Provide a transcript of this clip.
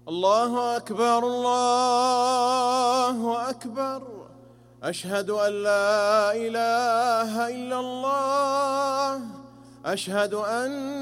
الله أكبر الله أكبر. أشهد أن لا إله إلا الله. أشهد أن